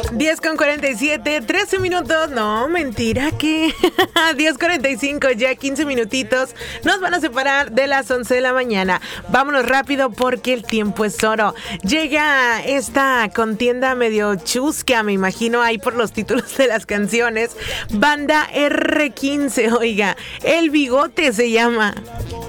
10:47, 13 minutos. No, mentira, que 10:45, ya 15 minutitos. Nos van a separar de las 11 de la mañana. Vámonos rápido porque el tiempo es oro. Llega esta contienda medio chusca, me imagino, ahí por los títulos de las canciones. Banda R15, oiga, El Bigote se llama.